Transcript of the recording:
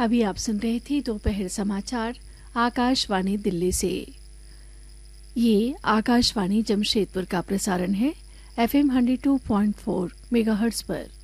अभी आप सुन रहे थे दोपहर समाचार आकाशवाणी दिल्ली से। ये आकाशवाणी जमशेदपुर का प्रसारण है FM 102.4 मेगाहर्ट्ज पर।